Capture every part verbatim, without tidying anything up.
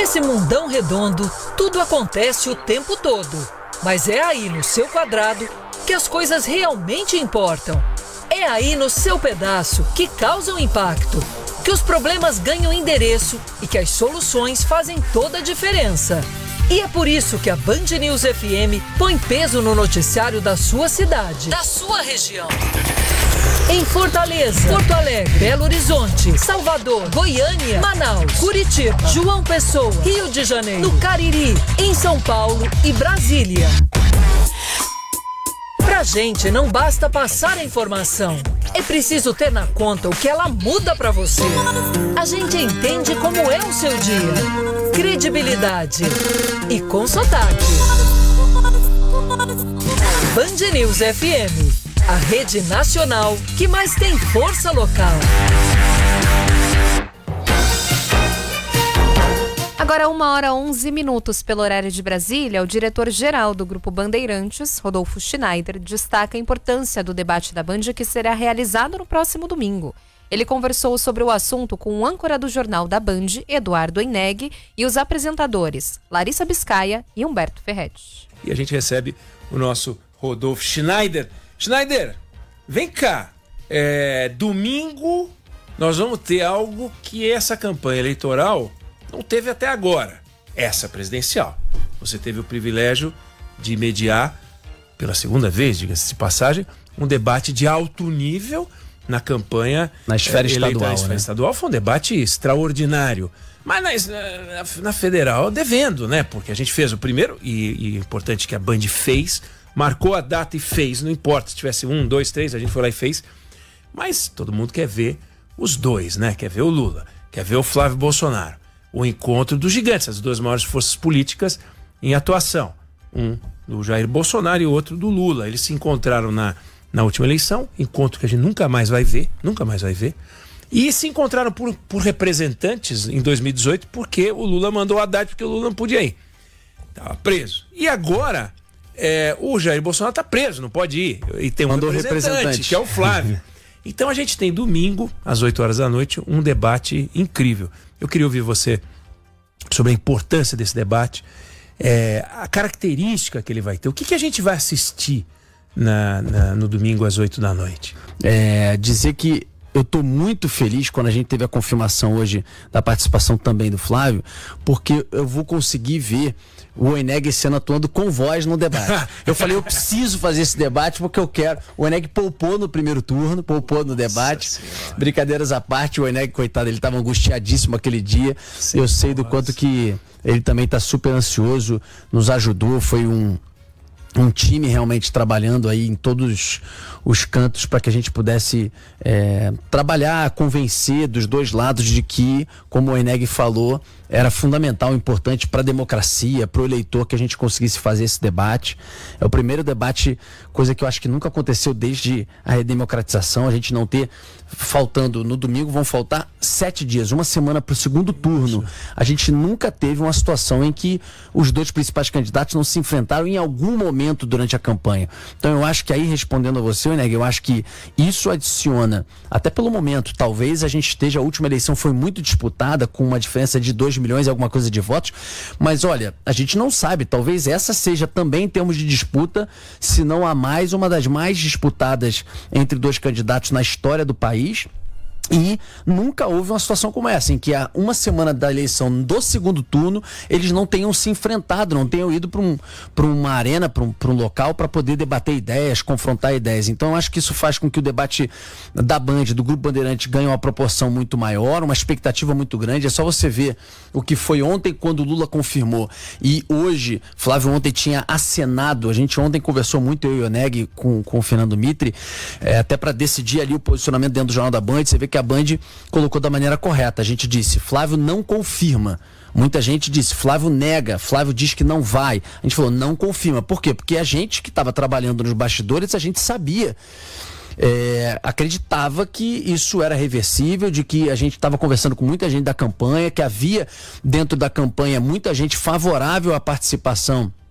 Nesse mundão redondo, tudo acontece o tempo todo. Mas é aí no seu quadrado que as coisas realmente importam. É aí no seu pedaço que causam impacto, que os problemas ganham endereço e que as soluções fazem toda a diferença. E é por isso que a Band News F M põe peso no noticiário da sua cidade, da sua região. Em Fortaleza, Porto Alegre, Belo Horizonte, Salvador, Goiânia, Manaus, Curitiba, João Pessoa, Rio de Janeiro, no Cariri, em São Paulo e Brasília. Pra gente não basta passar a informação, é preciso ter na conta o que ela muda pra você. A gente entende como é o seu dia. Credibilidade e com sotaque. Band News F M, a rede nacional que mais tem força local. Agora, uma hora onze minutos pelo horário de Brasília, o diretor-geral do Grupo Bandeirantes, Rodolfo Schneider, destaca a importância do debate da Band que será realizado no próximo domingo. Ele conversou sobre o assunto com o âncora do Jornal da Band, Eduardo Eneg, e os apresentadores Larissa Biscaia e Humberto Ferretti. E a gente recebe o nosso Rodolfo Schneider. Schneider, vem cá. É, domingo nós vamos ter algo que essa campanha eleitoral não teve até agora. Essa presidencial. Você teve o privilégio de mediar, pela segunda vez, diga-se de passagem, um debate de alto nível na campanha na esfera é, estadual. Na esfera né? estadual foi um debate extraordinário. Mas na, na, na federal, devendo, né? Porque a gente fez o primeiro, e, e é importante que a Band fez, marcou a data e fez, não importa se tivesse um, dois, três, a gente foi lá e fez. Mas todo mundo quer ver os dois, né? Quer ver o Lula, quer ver o Flávio Bolsonaro. O encontro dos gigantes, as duas maiores forças políticas em atuação. Um do Jair Bolsonaro e o outro do Lula. Eles se encontraram na, na última eleição, encontro que a gente nunca mais vai ver, nunca mais vai ver. E se encontraram por, por representantes em dois mil e dezoito, porque o Lula mandou o Haddad, porque o Lula não podia ir. Estava preso. E agora, é, o Jair Bolsonaro está preso, não pode ir. E tem um mandou representante, representante, que é o Flávio. Então a gente tem domingo, às oito horas da noite, um debate incrível. Eu queria ouvir você sobre a importância desse debate, é, a característica que ele vai ter. O que, que a gente vai assistir na, na, no domingo às oito da noite? É, dizer que eu estou muito feliz quando a gente teve a confirmação hoje da participação também do Flávio, porque eu vou conseguir ver o Eneg esse ano atuando com voz no debate. Eu falei, eu preciso fazer esse debate porque eu quero. O Eneg poupou no primeiro turno, poupou no debate. Brincadeiras à parte, o Eneg, coitado, ele estava angustiadíssimo aquele dia. Sim, eu sei do nossa. Quanto que ele também está super ansioso, nos ajudou, foi um... um time realmente trabalhando aí em todos os cantos para que a gente pudesse é, trabalhar, convencer dos dois lados de que, como o Eneg falou, era fundamental, importante para a democracia, para o eleitor que a gente conseguisse fazer esse debate. É o primeiro debate, coisa que eu acho que nunca aconteceu desde a redemocratização, a gente não ter, faltando no domingo, vão faltar sete dias, uma semana para o segundo turno. A gente nunca teve uma situação em que os dois principais candidatos não se enfrentaram em algum momento durante a campanha. Então eu acho que aí, respondendo a você, Eneg, eu acho que isso adiciona, até pelo momento, talvez a gente esteja, a última eleição foi muito disputada, com uma diferença de dois milhões e alguma coisa de votos, mas olha, a gente não sabe, talvez essa seja também, em termos de disputa, se não a mais, uma das mais disputadas entre dois candidatos na história do país. E nunca houve uma situação como essa, em que há uma semana da eleição do segundo turno, eles não tenham se enfrentado, não tenham ido para um, para uma arena, para um, para um local para poder debater ideias, confrontar ideias. Então eu acho que isso faz com que o debate da Band, do Grupo Bandeirante, ganhe uma proporção muito maior, uma expectativa muito grande. É só você ver o que foi ontem quando o Lula confirmou. E hoje, Flávio ontem tinha acenado, a gente ontem conversou muito, eu e o Eneg, com, com o Fernando Mitre, é, até para decidir ali o posicionamento dentro do Jornal da Band. Você vê que que a Band colocou da maneira correta. A gente disse, Flávio não confirma. Muita gente disse, Flávio nega, Flávio diz que não vai. A gente falou, não confirma. Por quê? Porque a gente que estava trabalhando nos bastidores, a gente sabia, é, acreditava que isso era reversível, de que a gente estava conversando com muita gente da campanha, que havia dentro da campanha muita gente favorável à participação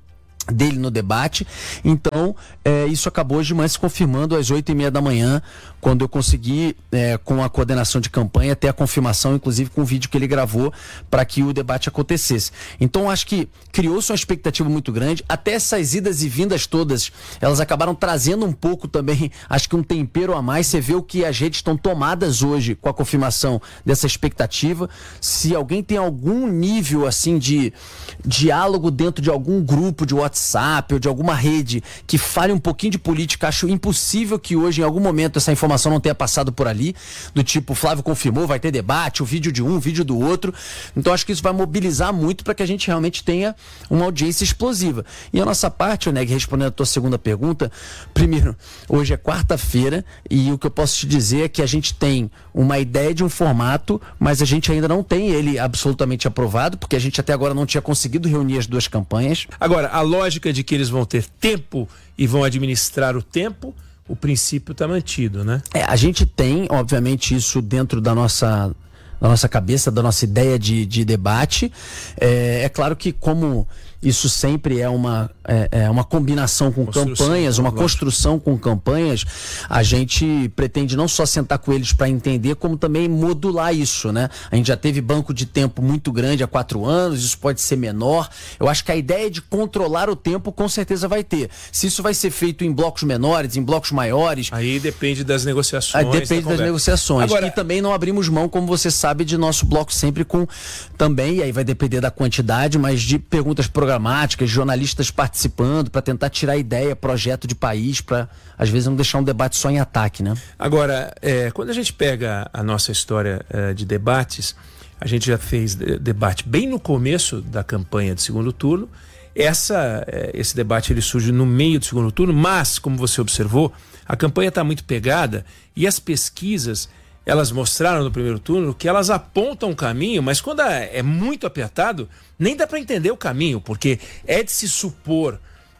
dele no debate. Então, é, isso acabou hoje de manhã se confirmando às oito e meia da manhã, quando eu consegui, é, com a coordenação de campanha, ter a confirmação, inclusive com o vídeo que ele gravou, para que o debate acontecesse. Então, acho que criou-se uma expectativa muito grande. Até essas idas e vindas todas, elas acabaram trazendo um pouco também, acho que um tempero a mais. Você vê o que as redes estão tomadas hoje com a confirmação dessa expectativa. Se alguém tem algum nível, assim, de diálogo dentro de algum grupo de WhatsApp ou de alguma rede que fale um pouquinho de política, acho impossível que hoje, em algum momento, essa informação não tenha passado por ali, do tipo, Flávio confirmou, vai ter debate, o vídeo de um, o vídeo do outro. Então acho que isso vai mobilizar muito para que a gente realmente tenha uma audiência explosiva. E a nossa parte, Oneg, respondendo a tua segunda pergunta, primeiro, hoje é quarta-feira e o que eu posso te dizer é que a gente tem uma ideia de um formato, mas a gente ainda não tem ele absolutamente aprovado, porque a gente até agora não tinha conseguido reunir as duas campanhas. Agora, a lógica de que eles vão ter tempo e vão administrar o tempo, o princípio está mantido, né? É, a gente tem, obviamente, isso dentro da nossa, da nossa cabeça, da nossa ideia de, de debate. É, é claro que, como isso sempre é uma, é, é uma combinação com construção, campanhas, uma lógico. construção com campanhas, a gente pretende não só sentar com eles para entender, como também modular isso, né? A gente já teve banco de tempo muito grande há quatro anos, isso pode ser menor. Eu acho que a ideia de controlar o tempo com certeza vai ter. Se isso vai ser feito em blocos menores, em blocos maiores... Aí depende das negociações. Aí depende da das negociações. Agora, e também não abrimos mão, como você sabe, de nosso bloco sempre com também, e aí vai depender da quantidade, mas de perguntas programadas, jornalistas participando para tentar tirar ideia, projeto de país, para às vezes não deixar um debate só em ataque, né? Agora, é, quando a gente pega a nossa história é, de debates, a gente já fez de, debate bem no começo da campanha de segundo turno. Essa, é, esse debate ele surge no meio do segundo turno, mas, como você observou, a campanha está muito pegada e as pesquisas, elas mostraram no primeiro turno que elas apontam um caminho, mas quando é muito apertado, nem dá para entender o caminho, porque é de se supor,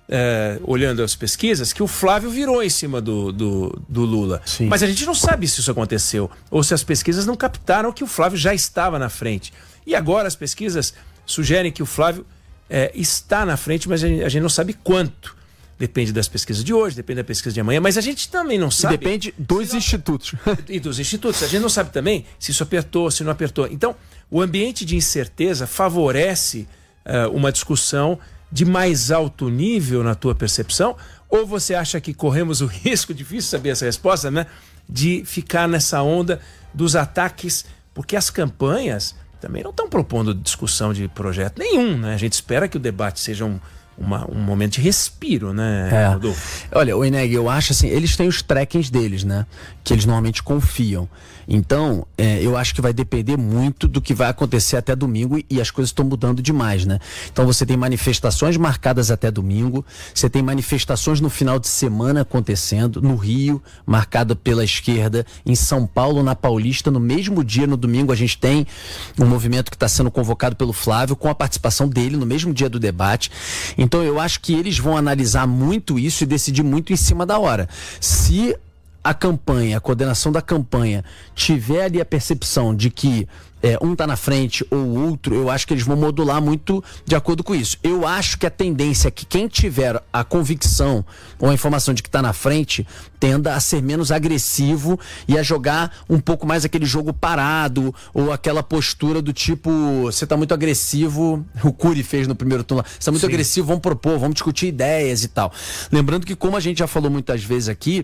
é, olhando as pesquisas, que o Flávio virou em cima do, do, do Lula. Sim. Mas a gente não sabe se isso aconteceu, ou se as pesquisas não captaram que o Flávio já estava na frente. E agora as pesquisas sugerem que o Flávio é, está na frente, mas a gente, a gente não sabe quanto. Depende das pesquisas de hoje, depende da pesquisa de amanhã, mas a gente também não sabe... Depende dos não... institutos. E dos institutos. A gente não sabe também se isso apertou, se não apertou. Então, o ambiente de incerteza favorece uh, uma discussão de mais alto nível na tua percepção? Ou você acha que corremos o risco, difícil saber essa resposta, né? De ficar nessa onda dos ataques, porque as campanhas também não estão propondo discussão de projeto nenhum, né? A gente espera que o debate seja um... Uma, um momento de respiro, né, é. Rodolfo? Olha, o Eneg, eu acho assim, eles têm os trackings deles, né? Que eles normalmente confiam. Então, é, eu acho que vai depender muito do que vai acontecer até domingo e, e as coisas estão mudando demais, né? Então você tem manifestações marcadas até domingo, você tem manifestações no final de semana acontecendo, no Rio, marcada pela esquerda, em São Paulo, na Paulista, no mesmo dia, no domingo, a gente tem um movimento que está sendo convocado pelo Flávio, com a participação dele no mesmo dia do debate. Então eu acho que eles vão analisar muito isso e decidir muito em cima da hora. Se a campanha, a coordenação da campanha tiver ali a percepção de que é, um está na frente ou o outro, eu acho que eles vão modular muito de acordo com isso. Eu acho que a tendência é que quem tiver a convicção ou a informação de que está na frente tenda a ser menos agressivo e a jogar um pouco mais aquele jogo parado ou aquela postura do tipo, você está muito agressivo, o Cury fez no primeiro turno, você está muito Sim. agressivo, vamos propor, vamos discutir ideias e tal. Lembrando que, como a gente já falou muitas vezes aqui,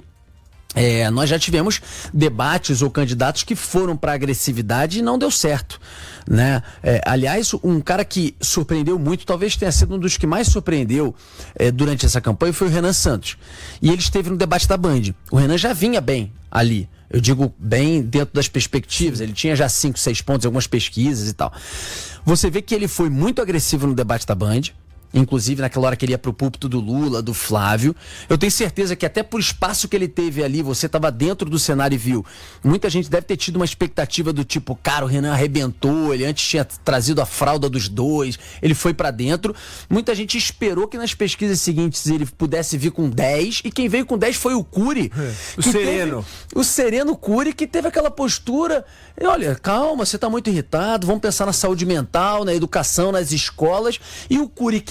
É, nós já tivemos debates ou candidatos que foram para agressividade e não deu certo, né? É, aliás, um cara que surpreendeu muito, talvez tenha sido um dos que mais surpreendeu é, durante essa campanha, foi o Renan Santos. E ele esteve no debate da Band. O Renan já vinha bem ali. Eu digo bem dentro das perspectivas. Ele tinha já cinco, seis pontos em algumas pesquisas e tal. Você vê que ele foi muito agressivo no debate da Band. Inclusive naquela hora que ele ia pro púlpito do Lula, do Flávio. Eu tenho certeza que até por espaço que ele teve ali, você estava dentro do cenário e viu. Muita gente deve ter tido uma expectativa do tipo, cara, o Renan arrebentou, ele antes tinha trazido a fralda dos dois, ele foi pra dentro. Muita gente esperou que nas pesquisas seguintes ele pudesse vir com dez, e quem veio com dez foi o Cury. É, o Sereno. Teve, o Sereno Cury, que teve aquela postura, e olha, calma, você tá muito irritado, vamos pensar na saúde mental, na educação, nas escolas. E o Cury, que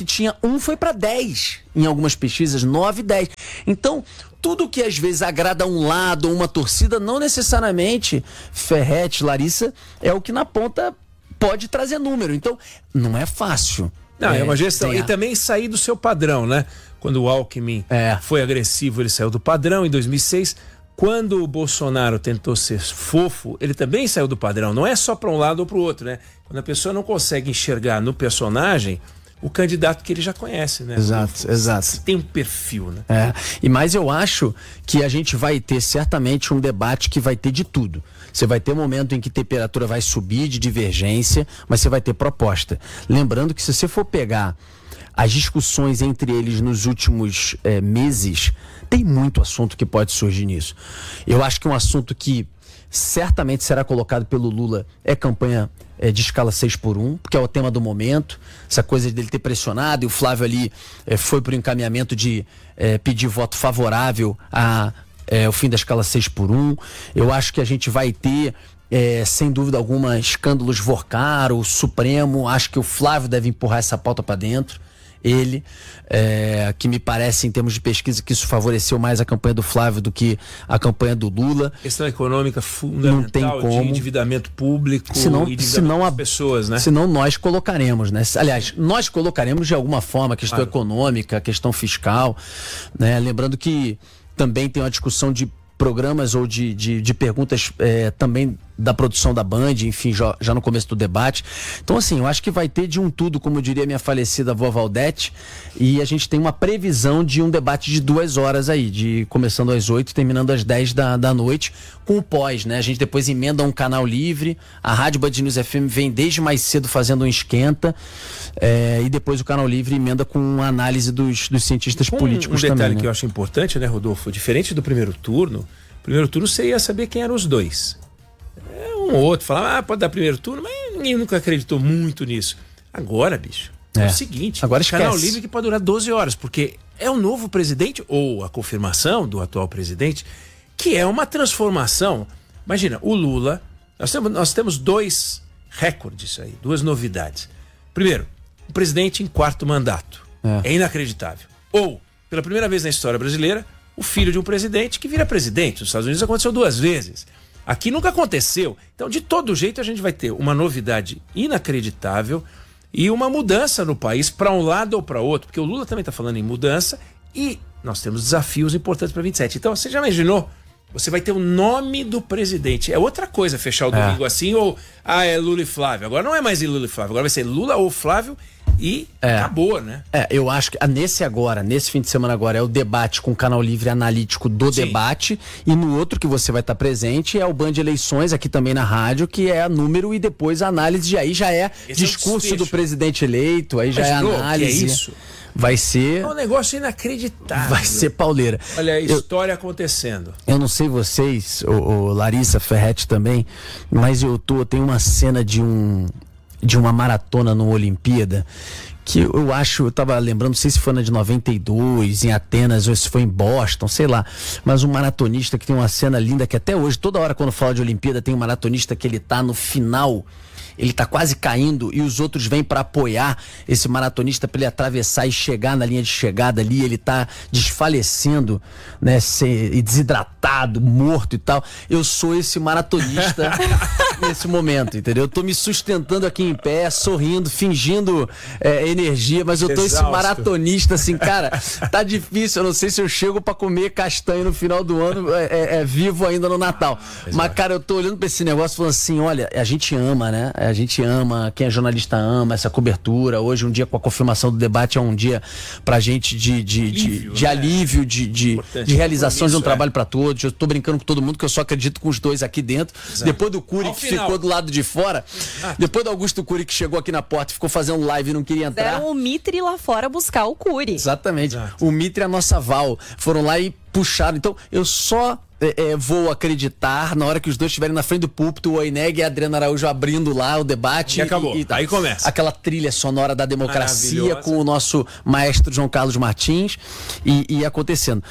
tinha um foi para dez. Em algumas pesquisas, nove, dez. Então, tudo que às vezes agrada a um lado ou uma torcida, não necessariamente, Ferretti, Larissa, é o que na ponta pode trazer número. Então, não é fácil. Não, é, é uma gestão. tem a- E também sair do seu padrão, né? Quando o Alckmin É. foi agressivo, ele saiu do padrão em dois mil e seis. Quando o Bolsonaro tentou ser fofo, ele também saiu do padrão. Não é só para um lado ou para o outro, né? Quando a pessoa não consegue enxergar no personagem o candidato que ele já conhece, né? Exato, exato. Tem um perfil, né? É, e mais eu acho que a gente vai ter certamente um debate que vai ter de tudo. Você vai ter um momento em que a temperatura vai subir de divergência, mas você vai ter proposta. Lembrando que se você for pegar as discussões entre eles nos últimos eh, meses, tem muito assunto que pode surgir nisso. Eu acho que um assunto que certamente será colocado pelo Lula é campanha eh, de escala seis por um, porque é o tema do momento, essa coisa dele ter pressionado, e o Flávio ali eh, foi para o encaminhamento de eh, pedir voto favorável a eh, o fim da escala seis por um. Eu acho que a gente vai ter, é, sem dúvida alguma, escândalos Vorcaro, Supremo. Acho que o Flávio deve empurrar essa pauta para dentro. Ele, é, que me parece, em termos de pesquisa, que isso favoreceu mais a campanha do Flávio do que a campanha do Lula. Questão econômica fundamental, Não tem como. de endividamento público Senão, e endividamento senão, a, das pessoas, né? senão nós colocaremos, né? Aliás, nós colocaremos de alguma forma a questão Claro. econômica, a questão fiscal, né? Lembrando que também tem uma discussão de programas ou de, de, de perguntas é, também da produção da Band, enfim, já, já no começo do debate. Então, assim, eu acho que vai ter de um tudo, como diria minha falecida avó Valdete, e a gente tem uma previsão de um debate de duas horas aí, de começando às oito e terminando às dez da, da noite, com o pós, né? A gente depois emenda um canal livre, a Rádio Band News F M vem desde mais cedo fazendo um esquenta, é, e depois o canal livre emenda com uma análise dos, dos cientistas Com políticos um detalhe também, né? que eu acho importante, né, Rodolfo? Diferente do primeiro turno, primeiro turno você ia saber quem eram os dois. É, um ou outro falava, ah, pode dar primeiro turno, mas ninguém nunca acreditou muito nisso. Agora, bicho, é, é o seguinte, agora canal esquece. livre que pode durar doze horas, porque é o novo presidente, ou a confirmação do atual presidente, que é uma transformação. Imagina, o Lula, nós temos, nós temos dois recordes aí, duas novidades. Primeiro, o presidente em quarto mandato. É, é inacreditável. Ou, pela primeira vez na história brasileira, o filho de um presidente que vira presidente. Nos Estados Unidos aconteceu duas vezes. Aqui nunca aconteceu. Então, de todo jeito, a gente vai ter uma novidade inacreditável e uma mudança no país para um lado ou para outro, porque o Lula também está falando em mudança e nós temos desafios importantes para vinte e sete. Então, você já imaginou? Você vai ter o nome do presidente. É outra coisa fechar o domingo é. assim, ou, ah, é Lula e Flávio. Agora não é mais Lula e Flávio, agora vai ser Lula ou Flávio e é. acabou, né? É, eu acho que nesse agora, nesse fim de semana agora, é o debate com o canal livre analítico do Sim. debate, e no outro que você vai estar presente é o Band Eleições, aqui também na rádio, que é a número e depois a análise, e aí já é Esse discurso é do presidente eleito, aí já Mas, é a análise. Que é isso? Vai ser... É um negócio inacreditável. Vai ser pauleira. Olha a história eu, acontecendo. Eu não sei vocês, o, o Larissa, Ferretti também, mas eu tô, tem uma cena de um de uma maratona no Olimpíada que eu acho, eu tava lembrando, não sei se foi na de noventa e dois, em Atenas, ou se foi em Boston, sei lá, mas um maratonista que tem uma cena linda que até hoje, toda hora quando fala de Olimpíada, tem um maratonista que ele tá no final, ele tá quase caindo e os outros vêm para apoiar esse maratonista para ele atravessar e chegar na linha de chegada ali, ele tá desfalecendo, né, ser desidratado, morto e tal. Eu sou esse maratonista nesse momento, entendeu? Eu tô me sustentando aqui em pé, sorrindo, fingindo é, energia, mas eu tô Exausto. esse maratonista assim, cara, tá difícil, eu não sei se eu chego para comer castanha no final do ano, é, é, é vivo ainda no Natal. Exato. Mas, cara, eu tô olhando para esse negócio falando assim, olha, a gente ama, né? A gente ama, quem é jornalista ama essa cobertura. Hoje, um dia com a confirmação do debate, é um dia pra gente de, de, alívio, de, de, né? alívio, de, de, de realização de um é. trabalho pra todos. Eu tô brincando com todo mundo que eu só acredito com os dois aqui dentro. Exato. Depois do Cury, que final. ficou do lado de fora, Exato. depois do Augusto Cury, que chegou aqui na porta, ficou fazendo live e não queria entrar. Deram o Mitre lá fora buscar o Cury. Exatamente. Exato. O Mitre é a nossa Val. Foram lá e puxaram. Então, eu só... É, é, vou acreditar na hora que os dois estiverem na frente do púlpito, o Oineg e a Adriana Araújo abrindo lá o debate. E acabou. E, e, Aí começa. Aquela trilha sonora da democracia com o nosso maestro João Carlos Martins e, e acontecendo.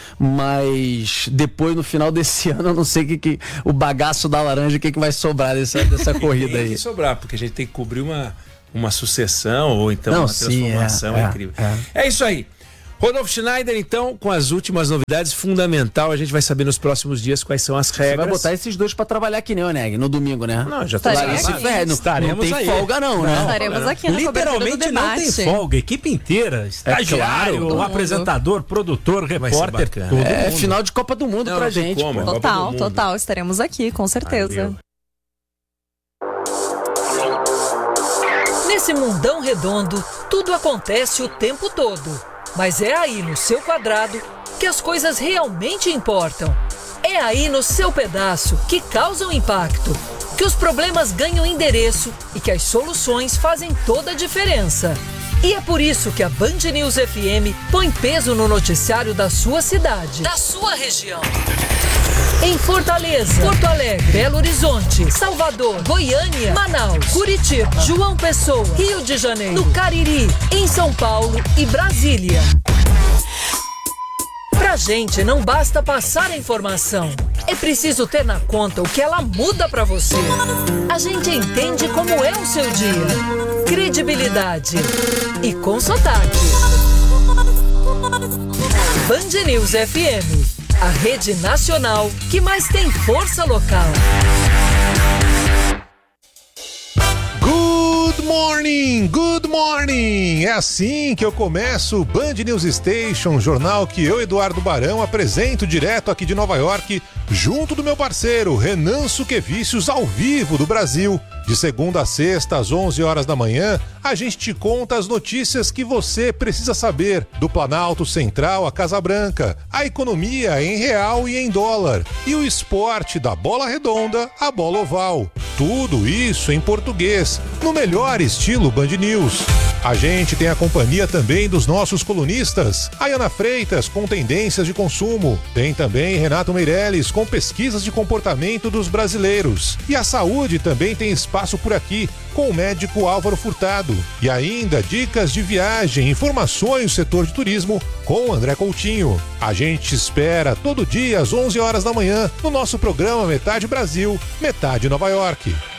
Mas depois, no final desse ano, eu não sei que, que o bagaço da laranja, o que, que vai sobrar dessa, dessa corrida aí. Tem que sobrar, porque a gente tem que cobrir uma, uma sucessão ou então Não, uma sim, transformação é, é, incrível. é. É isso aí. Rodolfo Schneider, então, com as últimas novidades, fundamental, a gente vai saber nos próximos dias quais são as regras. Você vai botar esses dois pra trabalhar aqui, né, Oneg? No domingo, né? Não, já tá Estaremos Esse aqui. velho, não, Estaremos não tem aí. folga não, né? Estaremos aqui na cobertura do Literalmente não debate. tem folga, equipe inteira, estagiário, claro, todo apresentador, produtor, Vai ser repórter, bacana. todo É mundo. final de Copa do Mundo Não, pra não tem gente, como, pô. é Copa do Total, Mundo. total. Estaremos aqui, com certeza. Ai, meu. Nesse mundão redondo, tudo acontece o tempo todo. Mas é aí no seu quadrado que as coisas realmente importam. É aí no seu pedaço que causam impacto, que os problemas ganham endereço e que as soluções fazem toda a diferença. E é por isso que a Band News F M põe peso no noticiário da sua cidade, da sua região. Em Fortaleza, Porto Alegre, Belo Horizonte, Salvador, Goiânia, Manaus, Curitiba, João Pessoa, Rio de Janeiro, no Cariri, em São Paulo e Brasília. Pra gente não basta passar a informação, é preciso ter na conta o que ela muda pra você. A gente entende como é o seu dia, credibilidade e com sotaque. Band News F M, a rede nacional que mais tem força local. Good morning, good morning! É assim que eu começo o Band News Station, jornal que eu, Eduardo Barão, apresento direto aqui de Nova York, junto do meu parceiro Renan Suquevicius, ao vivo do Brasil. De segunda a sexta, às onze horas da manhã, a gente te conta as notícias que você precisa saber do Planalto Central à Casa Branca, a economia em real e em dólar, e o esporte da bola redonda à bola oval. Tudo isso em português, no melhor estilo Band News. A gente tem a companhia também dos nossos colunistas, a Ana Freitas com tendências de consumo, tem também Renato Meirelles com pesquisas de comportamento dos brasileiros, e a saúde também tem espaço por aqui, com o médico Álvaro Furtado, e ainda dicas de viagem, informações do setor de turismo com André Coutinho. A gente espera todo dia às onze horas da manhã no nosso programa Metade Brasil, Metade Nova York.